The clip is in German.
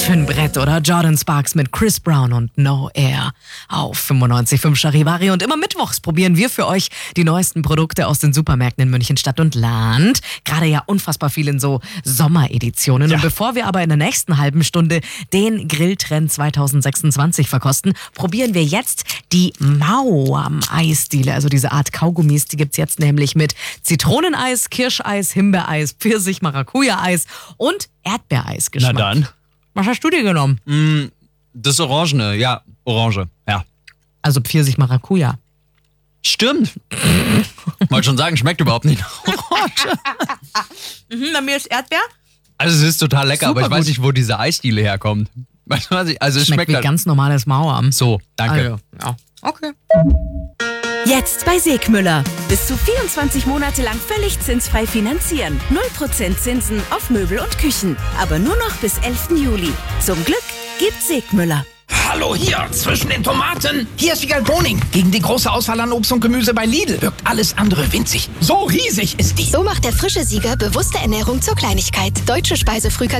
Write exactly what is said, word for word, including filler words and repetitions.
für ein Brett, oder? Jordan Sparks mit Chris Brown und No Air auf fünfundneunzig Komma fünf Charivari. Und immer mittwochs probieren wir für euch die neuesten Produkte aus den Supermärkten in München Stadt und Land. Gerade ja unfassbar viel in so Sommereditionen. Ja. Und bevor wir aber in der nächsten halben Stunde den Grilltrend zwanzig sechsundzwanzig verkosten, probieren wir jetzt die Mauam-Eisdiele. Also diese Art Kaugummis, die gibt's jetzt nämlich mit Zitroneneis, Kirscheis, Himbeereis, Pfirsich, Maracuja-Eis und Erdbeereis-Geschmack. Na dann. Was hast du dir genommen? Mm, das Orangene, ja, Orange, ja. Also Pfirsich, Maracuja. Stimmt. Wollte schon sagen, schmeckt überhaupt nicht nach Orange. Mhm, bei mir ist Erdbeer. Also es ist total lecker, Super aber ich weiß gut. nicht, wo diese Eisdiele herkommt. Weißt du was ich, also es Schmeckt schmeckt, wie halt ganz normales Mauam. so, danke. Also, ja. Okay. Jetzt bei Segmüller. Bis zu vierundzwanzig Monate lang völlig zinsfrei finanzieren. null Prozent Zinsen auf Möbel und Küchen. Aber nur noch bis elften Juli. Zum Glück gibt's Segmüller. Hallo hier, zwischen den Tomaten. Hier ist Wiegald Boning. Gegen die große Auswahl an Obst und Gemüse bei Lidl wirkt alles andere winzig. So riesig ist die. So macht der frische Sieger bewusste Ernährung zur Kleinigkeit. Deutsche Speisefrühkartoffeln